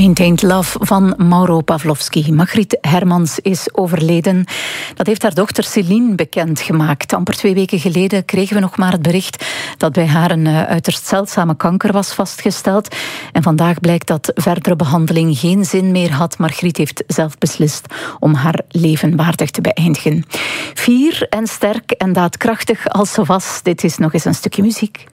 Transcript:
Maintained Love van Mauro Pavlovsky. Margriet Hermans is overleden. Dat heeft haar dochter Céline bekendgemaakt. Amper 2 weken geleden kregen we nog maar het bericht dat bij haar een uiterst zeldzame kanker was vastgesteld. En vandaag blijkt dat verdere behandeling geen zin meer had. Margriet heeft zelf beslist om haar leven waardig te beëindigen. Fier en sterk en daadkrachtig als ze was. Dit is nog eens een stukje muziek.